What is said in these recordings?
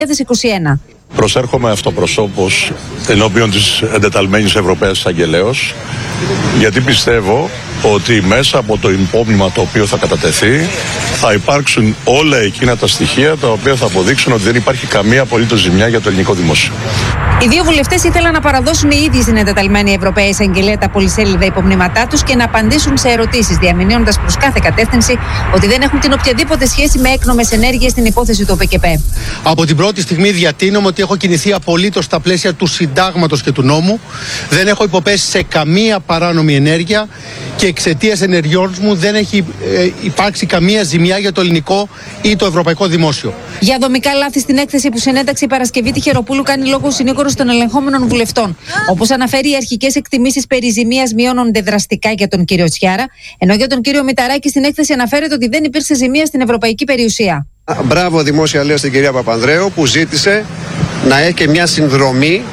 2021. Προσέρχομαι αυτοπροσώπως ενώπιον της εντεταλμένης Ευρωπαίας Εισαγγελέως, γιατί πιστεύω ότι μέσα από το υπόμνημα το οποίο θα κατατεθεί θα υπάρξουν όλα εκείνα τα στοιχεία τα οποία θα αποδείξουν ότι δεν υπάρχει καμία απολύτως ζημιά για το ελληνικό δημόσιο. Οι δύο βουλευτές ήθελαν να παραδώσουν οι ίδιοι στην εντεταλμένη Ευρωπαία Εισαγγελία τα πολυσέλιδα υπομνήματά τους και να απαντήσουν σε ερωτήσεις, διαμηνύοντας προς κάθε κατεύθυνση ότι δεν έχουν την οποιαδήποτε σχέση με έκνομες ενέργειες στην υπόθεση του ΟΠΕΚΕΠ. Από την πρώτη στιγμή διατείνομαι ότι έχω κινηθεί απολύτως στα πλαίσια του συντάγματος και του νόμου. Δεν έχω υποπέσει σε καμία παράνομη ενέργεια και εξαιτίας ενεργειών μου δεν έχει υπάρξει καμία ζημιά για το ελληνικό ή το ευρωπαϊκό δημόσιο. Για δομικά λάθη στην έκθεση που συνέταξε η Παρασκευή Τυχεροπούλου κάνει λόγο ο συνήγορος των ελεγχόμενων βουλευτών. Όπως αναφέρει, οι αρχικές εκτιμήσεις περί ζημίας μειώνονται δραστικά για τον κύριο Τσιάρα, ενώ για τον κύριο Μηταράκη στην έκθεση αναφέρεται ότι δεν υπήρξε ζημία στην ευρωπαϊκή περιουσία. Μπράβο δημόσια λέω στην κυρία Παπανδρέου που ζήτησε να έχει και μια συνδρομή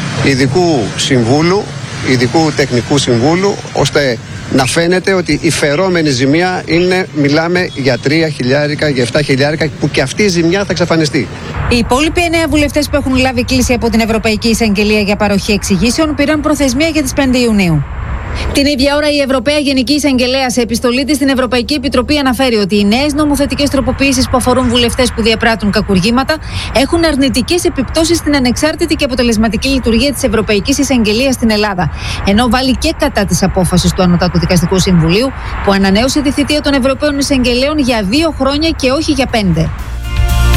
ειδικού τεχνικού συμβούλου, ώστε να φαίνεται ότι η φερόμενη ζημία μιλάμε για 3.000, για 7.000, που και αυτή η ζημιά θα εξαφανιστεί. Οι υπόλοιποι 9 βουλευτές που έχουν λάβει κλήση από την Ευρωπαϊκή Εισαγγελία για παροχή εξηγήσεων πήραν προθεσμία για τις 5 Ιουνίου. Την ίδια ώρα, η Ευρωπαία Γενική Εισαγγελέα σε επιστολή της στην Ευρωπαϊκή Επιτροπή αναφέρει ότι οι νέες νομοθετικές τροποποιήσεις που αφορούν βουλευτές που διαπράττουν κακουργήματα έχουν αρνητικές επιπτώσεις στην ανεξάρτητη και αποτελεσματική λειτουργία της Ευρωπαϊκής Εισαγγελίας στην Ελλάδα. Ενώ βάλει και κατά της απόφασης του Ανώτατου Δικαστικού Συμβουλίου που ανανέωσε τη θητεία των Ευρωπαίων Εισαγγελέων για 2 χρόνια και όχι για 5.